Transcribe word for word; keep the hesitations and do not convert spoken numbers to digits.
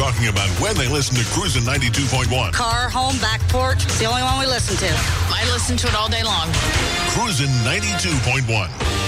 talking about when they listen to Cruisin' ninety-two point one. Car, home, back porch. It's the only one we listen to. I listen to it all day long. Cruisin' ninety-two point one.